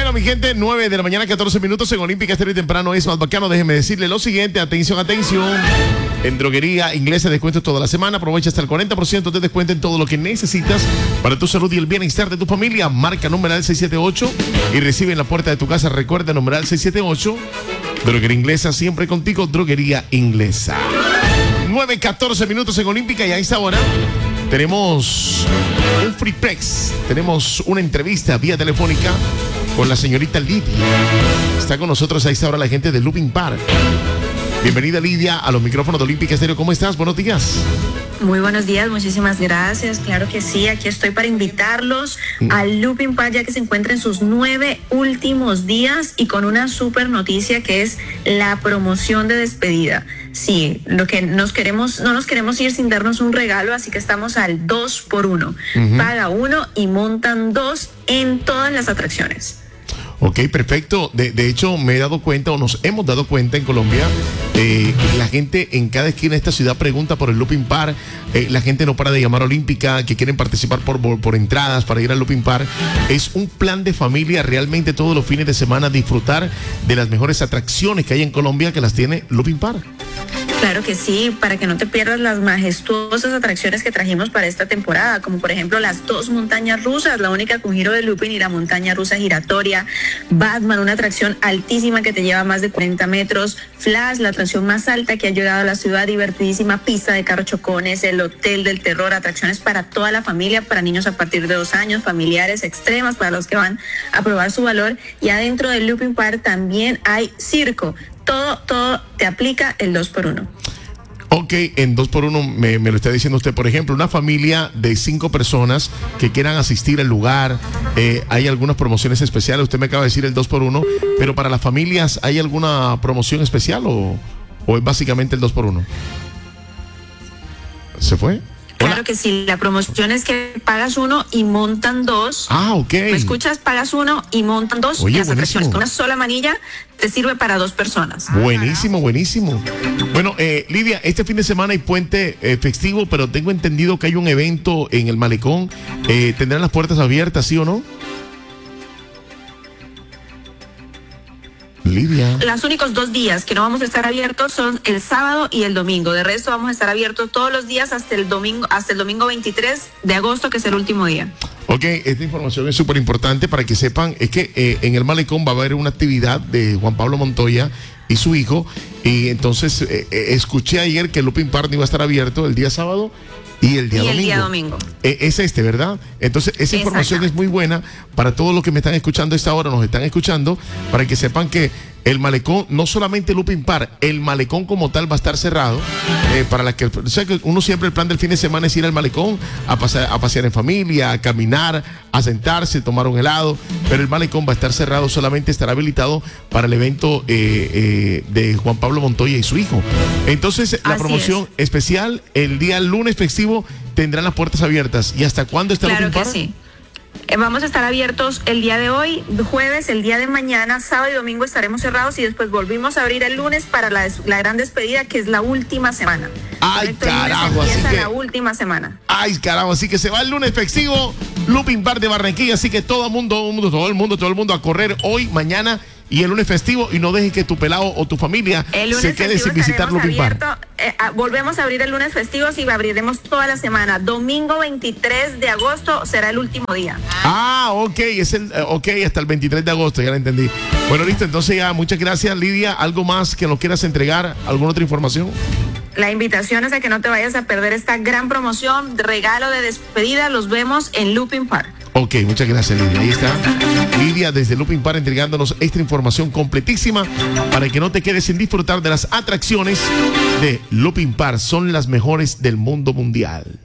Bueno, mi gente, 9 de la mañana, 14 minutos en Olímpica Estéreo y temprano es más bacano. Déjenme decirle lo siguiente, atención. En Droguería Inglesa, descuentos toda la semana. Aprovecha hasta el 40% de descuento en todo lo que necesitas para tu salud y el bienestar de tu familia. Marca numeral 678 y recibe en la puerta de tu casa. Recuerda, numeral 678. Droguería Inglesa, siempre contigo. Droguería Inglesa. 9:14 minutos en Olímpica y a esta hora tenemos un free press. Tenemos una entrevista vía telefónica con la señorita Lidia. Está con nosotros a esta hora la gente de Looping Park. Bienvenida, Lidia, a los micrófonos de Olímpica Estéreo. ¿Cómo estás? Buenos días. Muy buenos días, muchísimas gracias. Claro que sí, aquí estoy para invitarlos al Looping Park, ya que se encuentra en sus 9 últimos días y con una súper noticia que es la promoción de despedida. Sí, no nos queremos ir sin darnos un regalo, así que estamos al 2x1. Paga 1 y montan 2 en todas las atracciones. Ok, perfecto. De hecho, me he dado cuenta, o nos hemos dado cuenta en Colombia, la gente en cada esquina de esta ciudad pregunta por el Looping Park. La gente no para de llamar a Olímpica, que quieren participar por entradas para ir al Looping Park. Es un plan de familia, realmente todos los fines de semana disfrutar de las mejores atracciones que hay en Colombia, que las tiene Looping Park. Claro que sí, para que no te pierdas las majestuosas atracciones que trajimos para esta temporada, como por ejemplo las 2 montañas rusas, la única con giro de looping y la montaña rusa giratoria, Batman, una atracción altísima que te lleva más de 40 metros, Flash, la atracción más alta que ha llegado a la ciudad, divertidísima pista de carros chocones, el Hotel del Terror, atracciones para toda la familia, para niños a partir de 2 años, familiares extremas para los que van a probar su valor, y adentro del Looping Park también hay circo. Todo te aplica el 2x1. Ok, en 2x1 me lo está diciendo usted. Por ejemplo, una familia de 5 personas que quieran asistir al lugar, hay algunas promociones especiales. Usted me acaba de decir el 2x1, pero para las familias, ¿hay alguna promoción especial o es básicamente el 2x1? ¿Se fue? Claro que sí, la promoción es que pagas 1 y montan 2. Ah, ok. ¿Me escuchas? Pagas 1 y montan 2. Oye, las atracciones buenísimo. con una sola manilla te sirve para 2 personas. Buenísimo, buenísimo. Bueno, Lidia, este fin de semana hay puente festivo, pero tengo entendido que hay un evento en el Malecón. ¿Tendrán las puertas abiertas, sí o no? Lidia. Los únicos 2 días que no vamos a estar abiertos son el sábado y el domingo. De resto vamos a estar abiertos todos los días hasta el domingo 23 de agosto, que es el último día. Ok, esta información es súper importante para que sepan. Es que en el Malecón va a haber una actividad de Juan Pablo Montoya y su hijo. Y entonces escuché ayer que el Looping Park iba a estar abierto el día sábado y el día domingo. Es ¿verdad? Entonces, esa información es muy buena para todos los que me están escuchando a esta hora, nos están escuchando, para que sepan que el Malecón, no solamente el Looping Park, el Malecón como tal va a estar cerrado. Para la que, o sea, que uno siempre, el plan del fin de semana es ir al Malecón a pasear en familia, a caminar, a sentarse, tomar un helado, pero el Malecón va a estar cerrado, solamente estará habilitado para el evento de Juan Pablo Montoya y su hijo. Entonces, la promoción especial, el día lunes festivo, tendrán las puertas abiertas. ¿Y hasta cuándo está el Looping Park? Claro que sí. Vamos a estar abiertos el día de hoy, jueves, el día de mañana, sábado y domingo estaremos cerrados y después volvimos a abrir el lunes para la gran despedida, que es la última semana. ¡Ay, carajo! Así que la última semana. ¡Ay, carajo! Así que se va el lunes festivo, Looping Park de Barranquilla, así que todo el mundo a correr hoy, mañana y el lunes festivo, y no dejes que tu pelado o tu familia se quede sin visitar Looping Park. Volvemos a abrir el lunes festivo y abriremos toda la semana. Domingo 23 de agosto será el último día. Ok, hasta el 23 de agosto, ya lo entendí. Bueno, listo, entonces ya, muchas gracias, Lidia. ¿Algo más que nos quieras entregar? ¿Alguna otra información? La invitación es a que no te vayas a perder esta gran promoción, regalo de despedida. Los vemos en Looping Park. Ok, muchas gracias, Lidia. Ahí está Lidia desde Looping Park entregándonos esta información completísima para que no te quedes sin disfrutar de las atracciones de Looping Park. Son las mejores del mundo mundial.